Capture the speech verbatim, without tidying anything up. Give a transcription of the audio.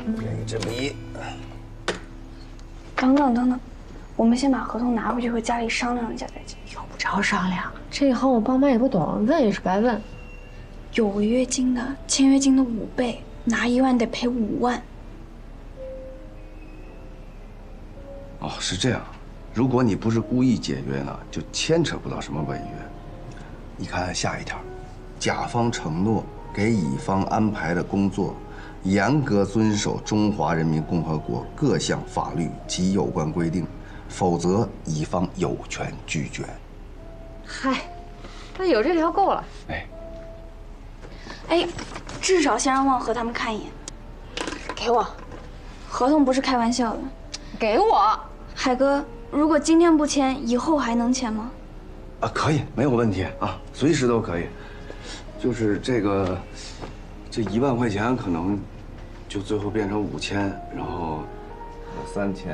给你支笔。 等等等等，我们先把合同拿回去和家里商量一下再签。 用不着商量，这一行我爸妈也不懂，问也是白问。 有违约金的，签约金的五倍，拿一万得赔五万。 哦，是这样。如果你不是故意解约呢，就牵扯不到什么违约。你看下一条，甲方承诺给乙方安排的工作，严格遵守中华人民共和国各项法律及有关规定，否则乙方有权拒绝。 嗨，那有这条够了。 哎。 哎，至少先让望和他们看一眼。 给我， 合同不是开玩笑的。 给我， 海哥，如果今天不签，以后还能签吗？ 啊，可以，没有问题啊，随时都可以。就是这个，这一万块钱可能就最后变成五千，然后三千。